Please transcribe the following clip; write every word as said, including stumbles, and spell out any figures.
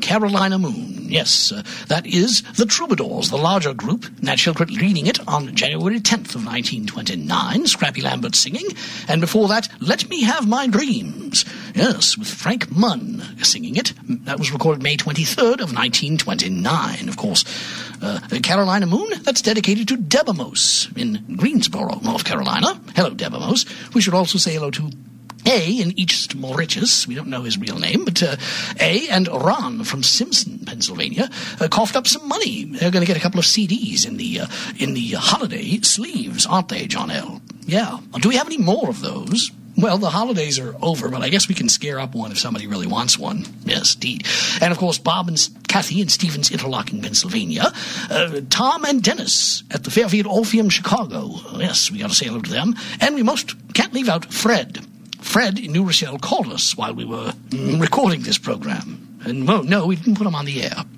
Carolina Moon. Yes, uh, that is the Troubadours, the larger group. Nat Shilkret leading it on January tenth of nineteen twenty-nine, Scrappy Lambert singing. And before that, Let Me Have My Dreams. Yes, with Frank Munn singing it. That was recorded May twenty-third of nineteen twenty-nine, of course. Uh, Carolina Moon, that's dedicated to Debamos in Greensboro, North Carolina. Hello, Debamos. We should also say hello to A in East Mauritius. We don't know his real name, but uh, A and Ron from Simpson, Pennsylvania, uh, coughed up some money. They're going to get a couple of C Ds in the uh, in the holiday sleeves, aren't they, John L.? Yeah. Do we have any more of those? Well, the holidays are over, but I guess we can scare up one if somebody really wants one. Yes, indeed. And, of course, Bob and Kathy in Stevens Interlocking, Pennsylvania. Uh, Tom and Dennis at the Fairfield Orpheum, Chicago. Yes, we got to say hello to them. And we most can't leave out Fred. Fred in New Rochelle called us while we were mm, recording this program. And, well, no, we didn't put him on the air.